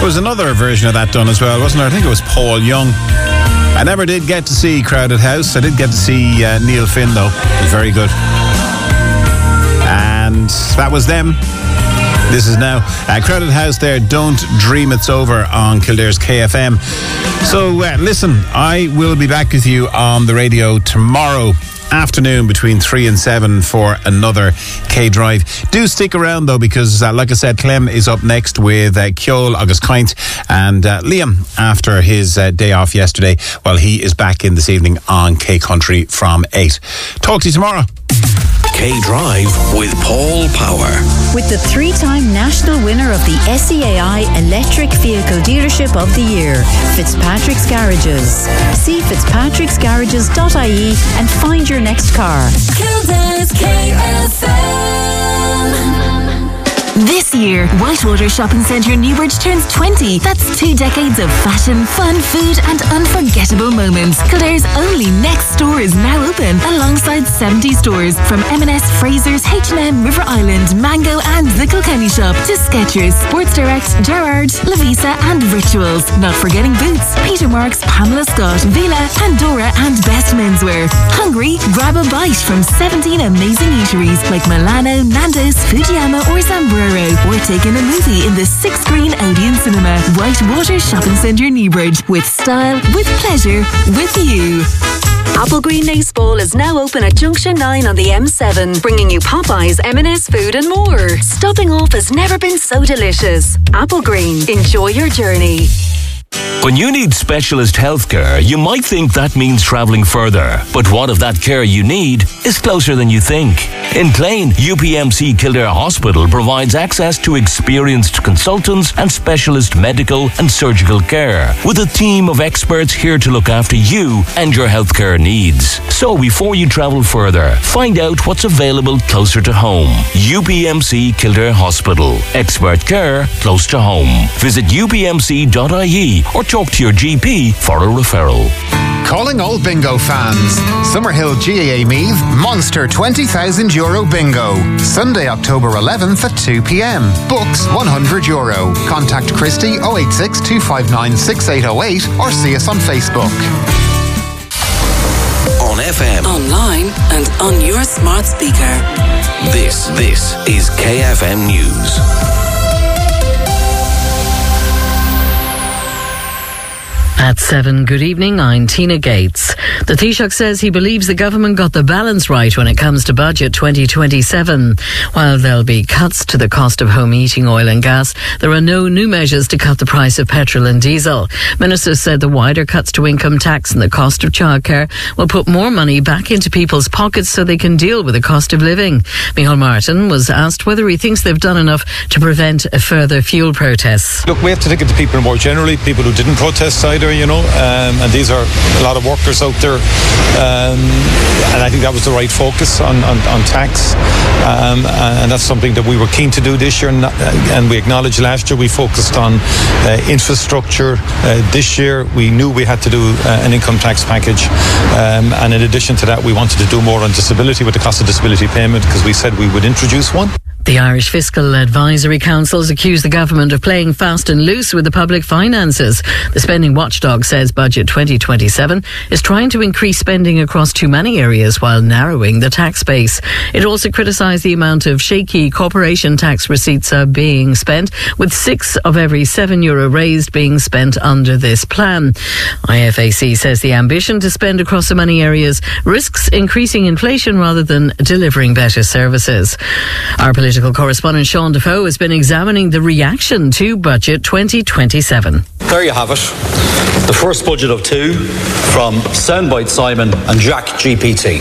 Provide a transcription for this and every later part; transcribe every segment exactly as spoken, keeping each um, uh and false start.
There was another version of that done as well, wasn't there? I think it was Paul Young. I never did get to see Crowded House. I did get to see uh, Neil Finn, though. It was very good. And that was them. This is now uh, Crowded House there. Don't Dream It's Over on Kildare's K F M. So uh, listen, I will be back with you on the radio tomorrow afternoon between three and seven for another K Drive. Do stick around though, because uh, like I said, Clem is up next with uh, Kjol August Kaint, and uh, Liam, after his uh, day off yesterday, well, he is back in this evening on K Country from eight. Talk to you tomorrow. K Drive with Paul Power. With the three-time national winner of the S E A I Electric Vehicle Dealership of the Year, Fitzpatrick's Garages. See fitzpatricks garages dot I E and find your next car. Kildare's K F M. This year, Whitewater Shopping Centre Newbridge turns twenty. That's two decades of fashion, fun, food and unforgettable moments. Kildare's only next store is now open, alongside seventy stores from M and S, Fraser's, H and M, River Island, Mango and the Kilkenny Shop to Skechers, Sports Direct, Gerrard, Lavisa and Rituals. Not forgetting Boots, Peter Marks, Pamela Scott, Vila, Pandora and Best Menswear. Hungry? Grab a bite from seventeen amazing eateries like Milano, Nando's, Fujiyama or Zamburo. Or take in a movie in the six-screen Odeon Cinema. Whitewater Shopping Centre Newbridge. With style, with pleasure, with you. Applegreen Ace Bowl is now open at Junction nine on the M seven, bringing you Popeyes, M and S food and more. Stopping off has never been so delicious. Applegreen, enjoy your journey. When you need specialist healthcare, you might think that means travelling further. But what if that care you need is closer than you think? In Clane, U P M C Kildare Hospital provides access to experienced consultants and specialist medical and surgical care, with a team of experts here to look after you and your healthcare needs. So before you travel further, find out what's available closer to home. U P M C Kildare Hospital. Expert care close to home. Visit u p m c dot I E or talk to your G P for a referral. Calling all bingo fans. Summerhill G A A Meath Monster twenty thousand euro bingo. Sunday, October eleventh at two p.m. Books one hundred euro. Contact Christy oh eight six, two five nine, six eight oh eight or see us on Facebook. On F M. Online and on your smart speaker. This, this is K F M News. At seven, good evening, I'm Tina Gates. The Taoiseach says he believes the government got the balance right when it comes to budget twenty twenty-seven. While there'll be cuts to the cost of home heating oil and gas, there are no new measures to cut the price of petrol and diesel. Ministers said the wider cuts to income tax and the cost of childcare will put more money back into people's pockets so they can deal with the cost of living. Micheál Martin was asked whether he thinks they've done enough to prevent further fuel protests. Look, we have to think of the people more generally, people who didn't protest either, you know, um, and these are a lot of workers out there, um, and I think that was the right focus on, on, on tax, um, and that's something that we were keen to do this year, and, and we acknowledged last year we focused on uh, infrastructure. Uh, this year we knew we had to do uh, an income tax package, um, and in addition to that we wanted to do more on disability with the cost of disability payment, because we said we would introduce one. The Irish Fiscal Advisory Councils accuse the government of playing fast and loose with the public finances. The spending watchdog says Budget twenty twenty-seven is trying to increase spending across too many areas while narrowing the tax base. It also criticised the amount of shaky corporation tax receipts are being spent, with six of every seven euro raised being spent under this plan. I F A C says the ambition to spend across so many areas risks increasing inflation rather than delivering better services. Our political correspondent Sean Defoe has been examining the reaction to Budget twenty twenty-seven. There you have it. The first budget of two from Soundbite Simon and Jack G P T.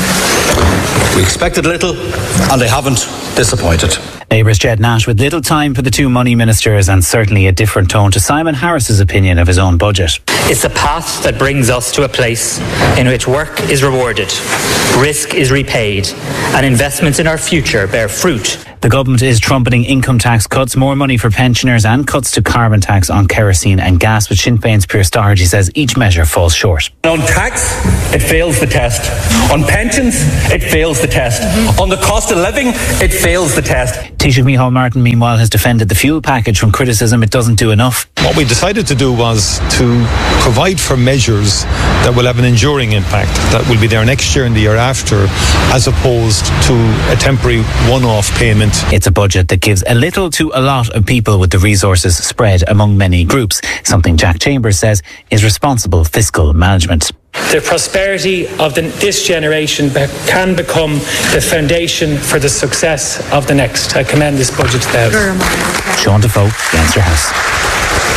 We expected little and they haven't disappointed. Labour's Jed Nash with little time for the two money ministers and certainly a different tone to Simon Harris's opinion of his own budget. It's a path that brings us to a place in which work is rewarded, risk is repaid, and investments in our future bear fruit. The government is trumpeting income tax cuts, more money for pensioners and cuts to carbon tax on kerosene and gas, but Sinn Féin's Pierce Doherty says each measure falls short. On tax, it fails the test. On pensions, it fails the test. Mm-hmm. On the cost of living, it fails the test. Taoiseach Micheál Martin, meanwhile, has defended the fuel package from criticism it doesn't do enough. What we decided to do was to provide for measures that will have an enduring impact, that will be there next year and the year after, as opposed to a temporary one-off payment. It's a budget that gives a little to a lot of people with the resources spread among many groups, something Jack Chambers says is responsible fiscal management. The prosperity of the, this generation be, can become the foundation for the success of the next. I commend this budget to the House. Sean Defoe, Leinster House.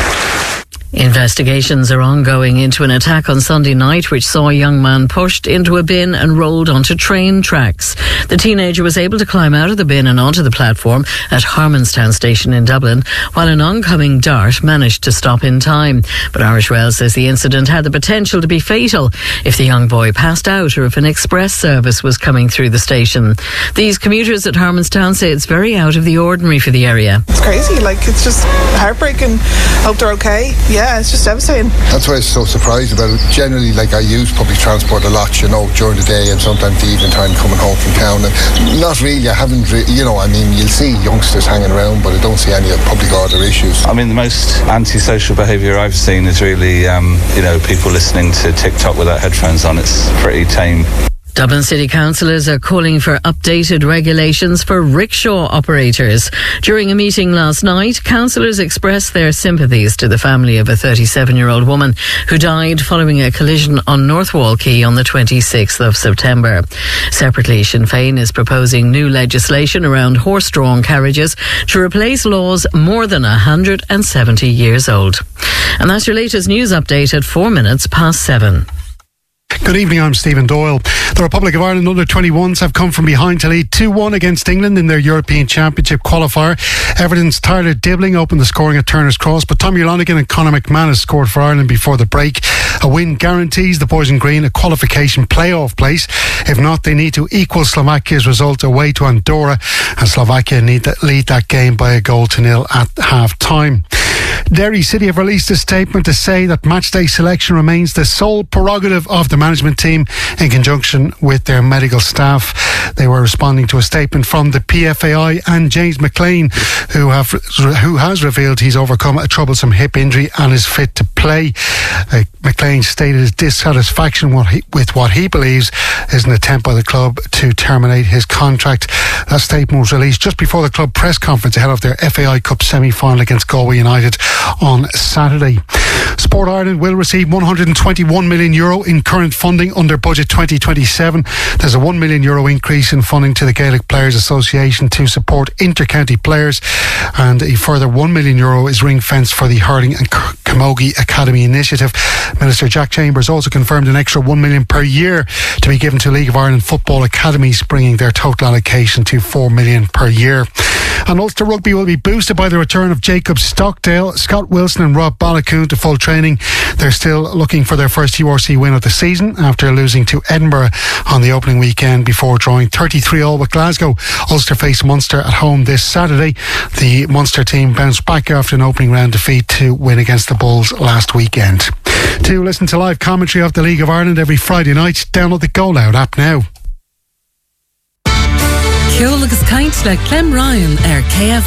Investigations are ongoing into an attack on Sunday night which saw a young man pushed into a bin and rolled onto train tracks. The teenager was able to climb out of the bin and onto the platform at Harmonstown station in Dublin, while an oncoming Dart managed to stop in time. But Irish Rail says the incident had the potential to be fatal if the young boy passed out or if an express service was coming through the station. These commuters at Harmonstown say it's very out of the ordinary for the area. It's crazy, like it's just heartbreaking. Hope they're okay. Yeah, it's just devastating. That's why I was so surprised about it. Generally, like I use public transport a lot, you know, during the day and sometimes the evening time coming home from town. And not really, I haven't, re- you know, I mean, you'll see youngsters hanging around, but I don't see any public order issues. I mean, the most antisocial behaviour I've seen is really, um, you know, people listening to TikTok without headphones on. It's pretty tame. Dublin City councillors are calling for updated regulations for rickshaw operators. During a meeting last night, councillors expressed their sympathies to the family of a thirty-seven-year-old woman who died following a collision on Northwall Quay on the twenty-sixth of September. Separately, Sinn Féin is proposing new legislation around horse-drawn carriages to replace laws more than one hundred seventy years old. And that's your latest news update at four minutes past seven. Good evening, I'm Stephen Doyle. The Republic of Ireland under twenty-ones have come from behind to lead two one against England in their European Championship qualifier. Everton's Tyler Dibling opened the scoring at Turner's Cross, but Tommy Lonergan and Conor McManus scored for Ireland before the break. A win guarantees the boys in green a qualification playoff place. If not, they need to equal Slovakia's result away to Andorra, and Slovakia need to lead that game by a goal to nil at half-time. Derry City have released a statement to say that matchday selection remains the sole prerogative of the management team in conjunction with their medical staff. They were responding to a statement from the P F A I and James McLean, who have who has revealed he's overcome a troublesome hip injury and is fit to play. Uh, McLean stated his dissatisfaction what he, with what he believes is an attempt by the club to terminate his contract. That statement was released just before the club press conference ahead of their F A I Cup semi-final against Galway United on Saturday. Sport Ireland will receive one hundred twenty-one million euro in current funding under budget twenty twenty-seven. There's a one million euro increase in funding to the Gaelic Players Association to support inter-county players, and a further one million euro is ring-fenced for the Hurling and Camogie Academy initiative. Minister Jack Chambers also confirmed an extra one million per year to be given to League of Ireland football academies, bringing their total allocation to four million per year. And Ulster Rugby will be boosted by the return of Jacob Stockdale, Scott Wilson and Rob Balakoon to full training. They're still looking for their first U R C win of the season after losing to Edinburgh on the opening weekend before drawing thirty-three all with Glasgow. Ulster face Munster at home this Saturday. The Munster team bounced back after an opening round defeat to win against the Bulls last weekend. To listen to live commentary of the League of Ireland every Friday night, download the Go Loud app now. Ceol agus caint le Clem Ryan ar K F